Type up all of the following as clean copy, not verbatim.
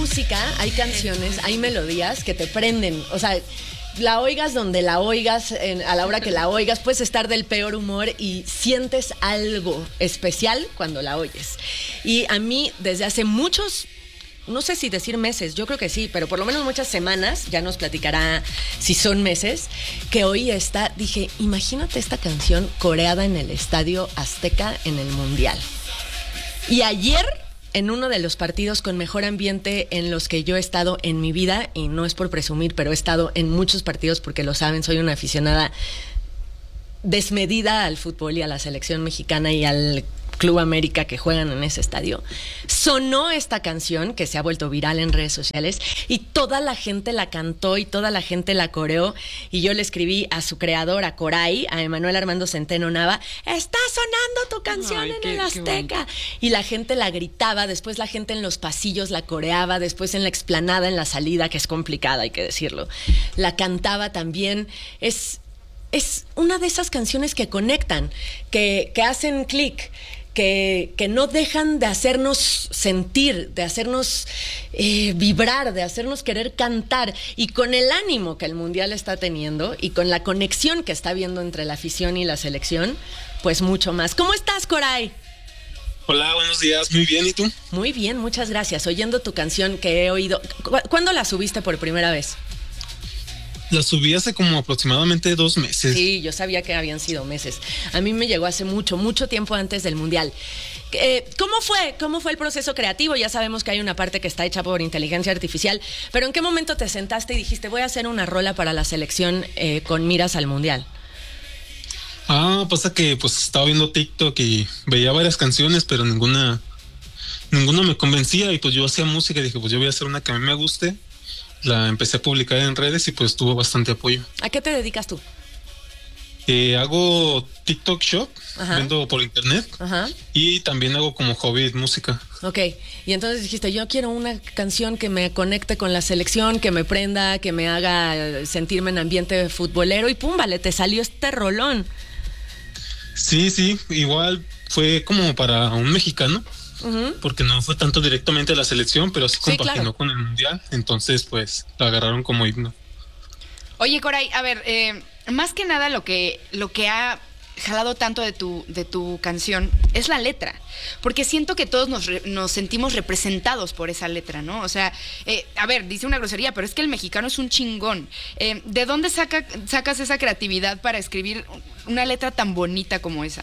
música, hay canciones, hay melodías que te prenden. O sea, la oigas donde la oigas, a la hora que la oigas, puedes estar del peor humor y sientes algo especial cuando la oyes. Y a mí, desde hace muchos, no sé si decir meses, yo creo que sí, pero por lo menos muchas semanas, ya nos platicará si son meses, que oí esta, dije, imagínate esta canción coreada en el Estadio Azteca en el Mundial. Y ayer, en uno de los partidos con mejor ambiente en los que yo he estado en mi vida, y no es por presumir, pero he estado en muchos partidos porque lo saben, soy una aficionada desmedida al fútbol y a la selección mexicana y al Club América que juegan en ese estadio, sonó esta canción que se ha vuelto viral en redes sociales y toda la gente la cantó y toda la gente la coreó, y yo le escribí a su creador, a Coray, a Emanuel Armando Centeno Nava, está sonando tu canción en el Azteca, y la gente la gritaba, después la gente en los pasillos la coreaba, después en la explanada, en la salida, que es complicada, hay que decirlo, la cantaba también. Es una de esas canciones que conectan, que hacen clic, que no dejan de hacernos sentir, de hacernos vibrar, de hacernos querer cantar. Y con el ánimo que el Mundial está teniendo y con la conexión que está habiendo entre la afición y la selección, pues mucho más. ¿Cómo estás, Coray? Hola, buenos días. Muy bien, ¿y tú? Muy bien, muchas gracias. Oyendo tu canción que he oído. ¿Cuándo la subiste por primera vez? La subí hace como aproximadamente 2 meses. Sí, yo sabía que habían sido meses. A mí me llegó hace mucho tiempo antes del Mundial. ¿Cómo fue el proceso creativo? Ya sabemos que hay una parte que está hecha por inteligencia artificial, pero ¿en qué momento te sentaste y dijiste, voy a hacer una rola para la selección con miras al Mundial? Pasa que pues estaba viendo TikTok y veía varias canciones, pero ninguna me convencía, y pues yo hacía música y dije, pues yo voy a hacer una que a mí me guste. La empecé a publicar en redes y pues tuvo bastante apoyo. ¿A qué te dedicas tú? Hago TikTok Shop, vendo por internet. Ajá. Y también hago como hobby música. Ok, y entonces dijiste, yo quiero una canción que me conecte con la selección, que me prenda, que me haga sentirme en ambiente futbolero, y pum, vale, te salió este rolón. Sí, igual fue como para un mexicano. Porque no fue tanto directamente a la selección, pero sí compaginó, claro, con el Mundial. Entonces pues la agarraron como himno. Oye, Coray, a ver, más que nada lo que ha jalado tanto de tu canción es la letra, porque siento que todos nos sentimos representados por esa letra, ¿no? O sea, a ver, dice una grosería, pero es que el mexicano es un chingón. ¿De dónde sacas esa creatividad para escribir una letra tan bonita como esa?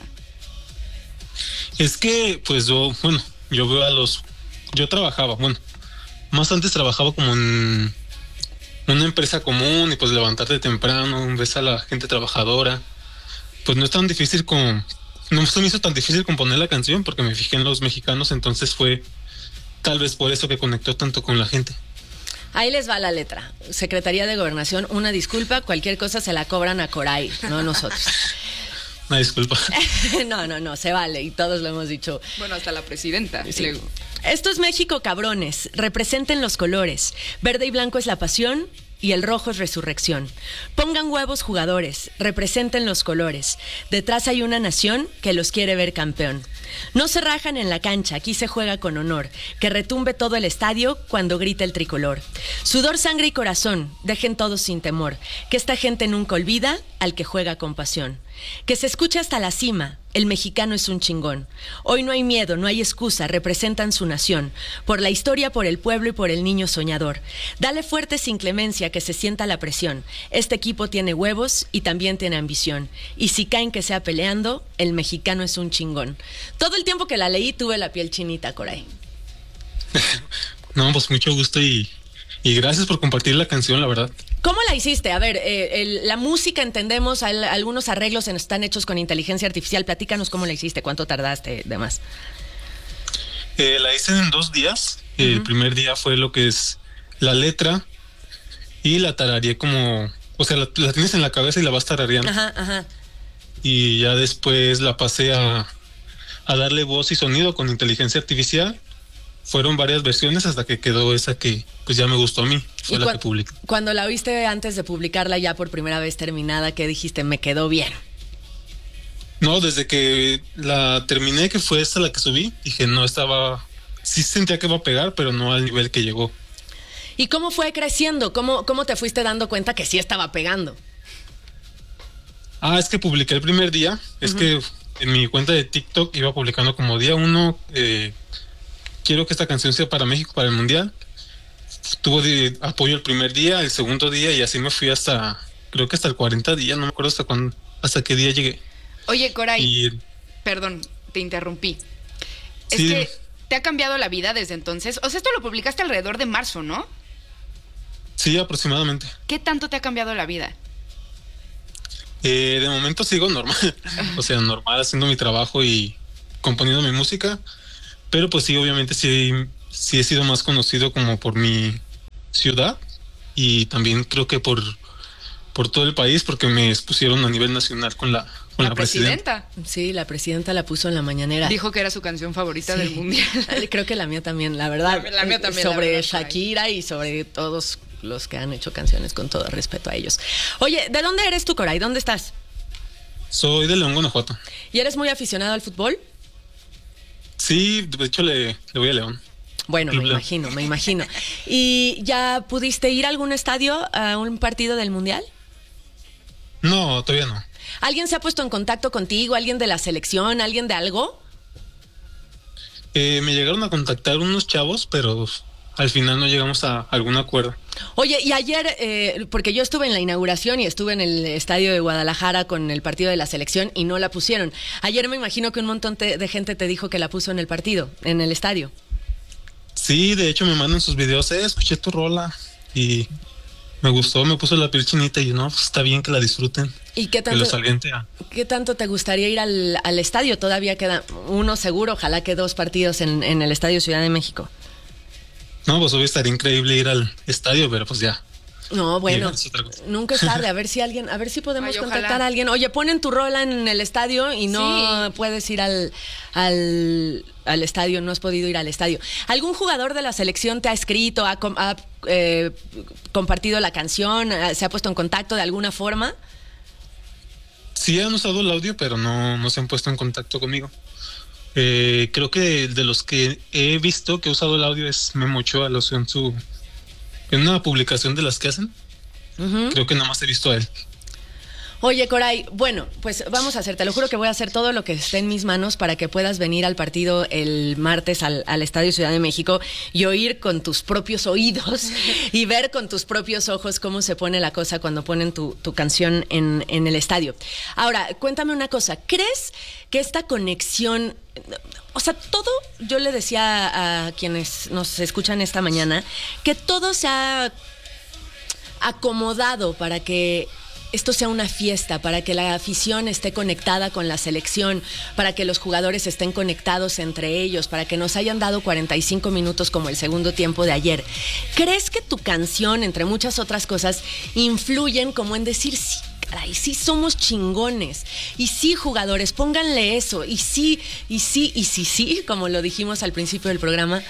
Es que, pues yo veo yo trabajaba, más antes trabajaba como en una empresa común, y pues levantarte temprano, ves a la gente trabajadora, pues no se me hizo tan difícil componer la canción porque me fijé en los mexicanos, entonces fue tal vez por eso que conectó tanto con la gente. Ahí les va la letra. Secretaría de Gobernación, una disculpa, cualquier cosa se la cobran a Coray, no a nosotros. Una disculpa. No, se vale, y todos lo hemos dicho. Bueno, hasta la presidenta. Sí. Esto es México, cabrones. Representen los colores. Verde y blanco es la pasión y el rojo es resurrección. Pongan huevos, jugadores. Representen los colores. Detrás hay una nación que los quiere ver campeón. No se rajan en la cancha, aquí se juega con honor. Que retumbe todo el estadio cuando grita el tricolor. Sudor, sangre y corazón, dejen todos sin temor. Que esta gente nunca olvida al que juega con pasión. Que se escuche hasta la cima, el mexicano es un chingón. Hoy no hay miedo, no hay excusa, representan su nación. Por la historia, por el pueblo y por el niño soñador. Dale fuerte sin clemencia, que se sienta la presión. Este equipo tiene huevos y también tiene ambición. Y si caen que sea peleando, el mexicano es un chingón. Todo el tiempo que la leí tuve la piel chinita, Coray. No, pues mucho gusto y gracias por compartir la canción, la verdad. ¿Cómo la hiciste? A ver, la música, entendemos, algunos arreglos están hechos con inteligencia artificial. Platícanos cómo la hiciste, cuánto tardaste, demás. La hice en 2 días. El primer día fue lo que es la letra y la tarareé como... O sea, la tienes en la cabeza y la vas tarareando. Ajá. Y ya después la pasé a darle voz y sonido con inteligencia artificial. Fueron varias versiones hasta que quedó esa que pues ya me gustó a mí. Fue la que publiqué. Cuando la oíste antes de publicarla ya por primera vez terminada, ¿qué dijiste? Me quedó bien. No, desde que la terminé, que fue esta la que subí, dije, no, sí sentía que iba a pegar, pero no al nivel que llegó. ¿Y cómo fue creciendo? ¿Cómo te fuiste dando cuenta que sí estaba pegando? Es que publiqué el primer día. Es que en mi cuenta de TikTok iba publicando como día uno, quiero que esta canción sea para México, para el Mundial. Tuvo de apoyo el primer día, el segundo día, y así me fui hasta, creo que hasta el 40 días, no me acuerdo hasta qué día llegué. Oye, Coray, perdón, te interrumpí. Es Sí. que te ha cambiado la vida desde entonces. O sea, esto lo publicaste alrededor de marzo, ¿no? Sí, aproximadamente. ¿Qué tanto te ha cambiado la vida? De momento sigo normal, o sea, normal haciendo mi trabajo y componiendo mi música, pero pues sí, obviamente sí he sido más conocido como por mi ciudad y también creo que por todo el país, porque me expusieron a nivel nacional con la presidenta. Sí, la presidenta la puso en la mañanera. Dijo que era su canción favorita Sí. del mundial. Creo que la mía también, la verdad. La mía también, la Sobre verdad, Shakira y sobre todos los que han hecho canciones, con todo respeto a ellos. Oye, ¿de dónde eres tú, Coray? ¿Dónde estás? Soy de León, Guanajuato. ¿Y eres muy aficionado al fútbol? Sí, de hecho le voy a León. Bueno, Club León. me imagino. ¿Y ya pudiste ir a algún estadio, a un partido del Mundial? No, todavía no. ¿Alguien se ha puesto en contacto contigo? ¿Alguien de la selección? ¿Alguien de algo? Me llegaron a contactar unos chavos, pero al final no llegamos a algún acuerdo. Oye, y ayer, porque yo estuve en la inauguración y estuve en el estadio de Guadalajara con el partido de la selección y no la pusieron. Ayer me imagino que un montón de gente te dijo que la puso en el partido, en el estadio. Sí, de hecho me mandan sus videos, escuché tu rola y me gustó, me puso la piel chinita y no, pues está bien que la disfruten. ¿Y qué Que los aliente a... ¿Qué tanto te gustaría ir al estadio? Todavía queda uno seguro, ojalá que 2 partidos en el Estadio Ciudad de México. No, pues hoy estaría increíble ir al estadio, pero pues ya. No, bueno, Es otra cosa. nunca es tarde, a ver si podemos Ay, contactar ojalá. a alguien. Oye, ponen tu rola en el estadio y no Sí. puedes ir al estadio, no has podido ir al estadio. ¿Algún jugador de la selección te ha escrito, ha compartido la canción, se ha puesto en contacto de alguna forma? Sí han usado el audio, pero no se han puesto en contacto conmigo. Creo que de los que he visto que ha usado el audio es Memo Ochoa, lo usó en una publicación de las que hacen. Ujú. Creo que nada más he visto a él. Oye, Coray, bueno, pues vamos a hacer, te lo juro que voy a hacer todo lo que esté en mis manos para que puedas venir al partido el martes al Estadio Ciudad de México y oír con tus propios oídos y ver con tus propios ojos cómo se pone la cosa cuando ponen tu canción en el estadio. Ahora, cuéntame una cosa, ¿crees que esta conexión, o sea, todo, yo le decía a quienes nos escuchan esta mañana, que todo se ha acomodado para que esto sea una fiesta, para que la afición esté conectada con la selección, para que los jugadores estén conectados entre ellos, para que nos hayan dado 45 minutos como el segundo tiempo de ayer? ¿Crees que tu canción, entre muchas otras cosas, influyen como en decir, sí, caray, sí somos chingones, y sí, jugadores, pónganle eso, y sí, como lo dijimos al principio del programa?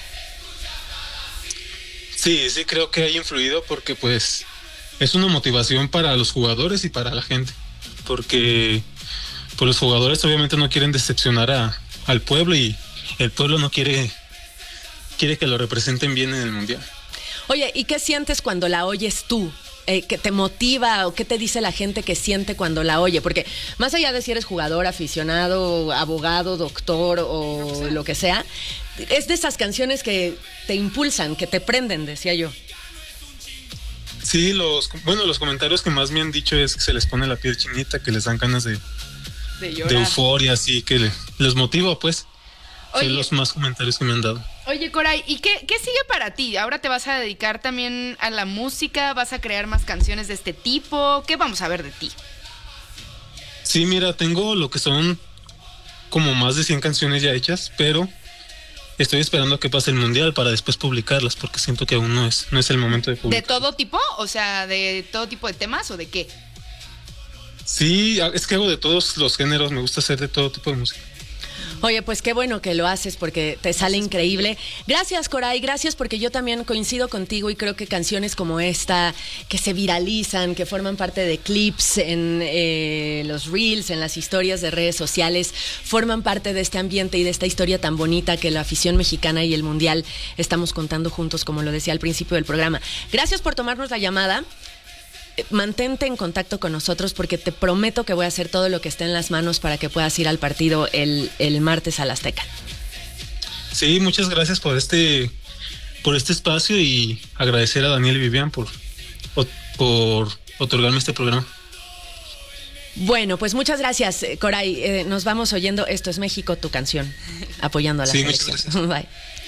Sí, creo que ha influido porque pues es una motivación para los jugadores y para la gente, porque pues los jugadores obviamente no quieren decepcionar al pueblo y el pueblo no quiere que lo representen bien en el mundial. Oye, ¿y qué sientes cuando la oyes tú? ¿Qué te motiva o qué te dice la gente que siente cuando la oye? Porque más allá de si eres jugador, aficionado, abogado, doctor o lo que sea, es de esas canciones que te impulsan, que te prenden, decía yo. Sí, los comentarios que más me han dicho es que se les pone la piel chinita, que les dan ganas de euforia, así que les motiva, pues. Oye. Son los más comentarios que me han dado. Oye, Coray, ¿y qué sigue para ti? ¿Ahora te vas a dedicar también a la música? ¿Vas a crear más canciones de este tipo? ¿Qué vamos a ver de ti? Sí, mira, tengo lo que son como más de 100 canciones ya hechas, pero estoy esperando a que pase el mundial para después publicarlas, porque siento que aún no es el momento de ¿De publicar. todo tipo? O sea, ¿de todo tipo de temas o de qué? Sí, es que hago de todos los géneros, me gusta hacer de todo tipo de música. Oye, pues qué bueno que lo haces porque te sale increíble. Gracias, Coray, gracias porque yo también coincido contigo y creo que canciones como esta, que se viralizan, que forman parte de clips en los reels, en las historias de redes sociales, forman parte de este ambiente y de esta historia tan bonita que la afición mexicana y el mundial estamos contando juntos, como lo decía al principio del programa. Gracias por tomarnos la llamada. Mantente en contacto con nosotros porque te prometo que voy a hacer todo lo que esté en las manos para que puedas ir al partido el martes al Azteca. Sí, muchas gracias por este espacio y agradecer a Daniel y Vivian por otorgarme este programa. Bueno, pues muchas gracias, Coray. Nos vamos oyendo Esto es México, tu canción, apoyando a la selección. Muchas gracias. Bye.